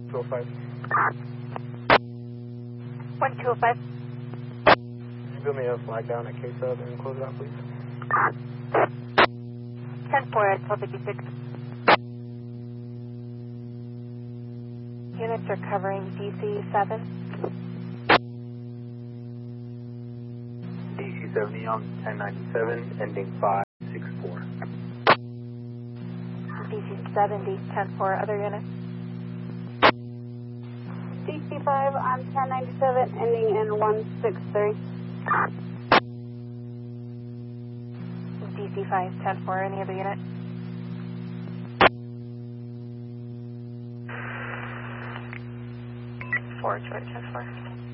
205. 1205. Could you build me a flag down at K-Sub and close it out, please? 10-4 at 1256. Units are covering DC-7. DC-70 on 1097, ending 564. DC-70, 10-4, other units. DC-5 on 1097, ending in 163. DC-5, 10-4, any other unit? George, 10-4.